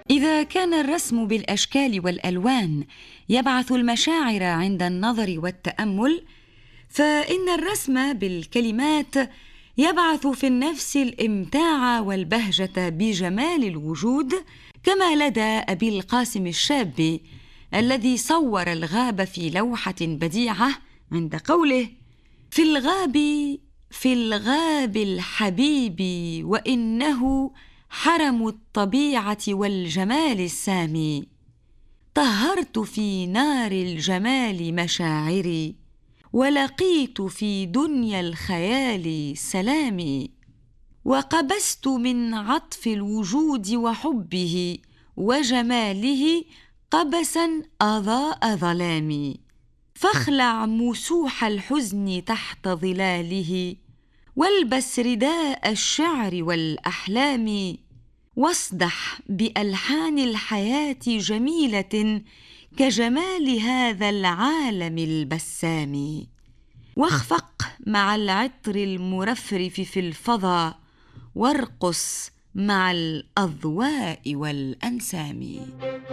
إذا كان الرسم بالأشكال والألوان يبعث المشاعر عند النظر والتأمل، فإن الرسم بالكلمات يبعث في النفس الإمتاع والبهجة بجمال الوجود، كما لدى أبي القاسم الشابي الذي صور الغاب في لوحة بديعة عند قوله: في الغاب الحبيب وإنه حرم الطبيعة والجمال السامي، طهرت في نار الجمال مشاعري ولقيت في دنيا الخيال سلامي، وقبست من عطف الوجود وحبه وجماله قبسا أضاء ظلامي، فاخلع مسوح الحزن تحت ظلاله والبس رداء الشعر والأحلام، واصدح بألحان الحياة جميلة كجمال هذا العالم البسام، واخفق مع العطر المرفرف في الفضا وارقص مع الأضواء والأنسام.